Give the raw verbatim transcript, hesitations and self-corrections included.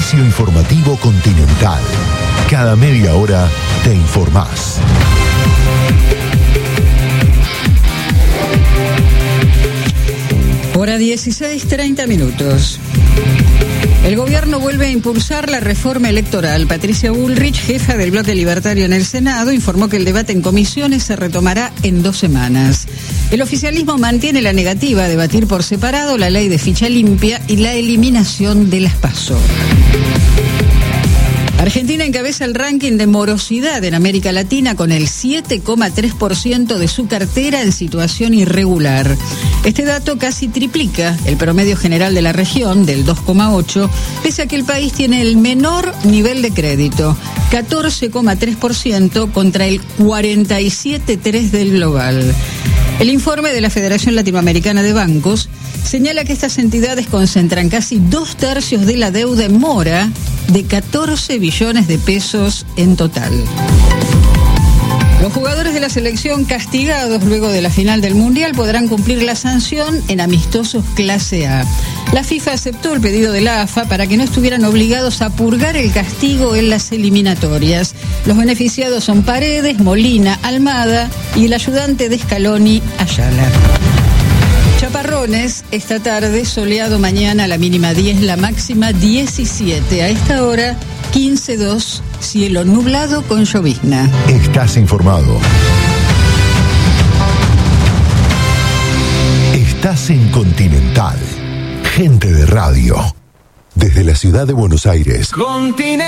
Servicio Informativo Continental. Cada media hora te informás. Hora dieciséis, treinta minutos. El gobierno vuelve a impulsar la reforma electoral. Patricia Bullrich, jefa del bloque libertario en el Senado, informó que el debate en comisiones se retomará en dos semanas. El oficialismo mantiene la negativa a debatir por separado la ley de ficha limpia y la eliminación de las PASO. Argentina encabeza el ranking de morosidad en América Latina con el siete coma tres por ciento de su cartera en situación irregular. Este dato casi triplica el promedio general de la región, del dos coma ocho, pese a que el país tiene el menor nivel de crédito, catorce coma tres por ciento contra el cuarenta y siete coma tres por ciento del global. El informe de la Federación Latinoamericana de Bancos señala que estas entidades concentran casi dos tercios de la deuda en mora, de catorce billones de pesos en total. Los jugadores de la selección castigados luego de la final del Mundial podrán cumplir la sanción en amistosos clase A. La FIFA aceptó el pedido de la A F A para que no estuvieran obligados a purgar el castigo en las eliminatorias. Los beneficiados son Paredes, Molina, Almada y el ayudante de Scaloni, Ayala. Chaparrones, esta tarde, soleado mañana, la mínima diez, la máxima diecisiete. A esta hora, quince coma dos, cielo nublado con llovizna. Estás informado. Estás en Continental. Gente de radio. Desde la ciudad de Buenos Aires. Continental.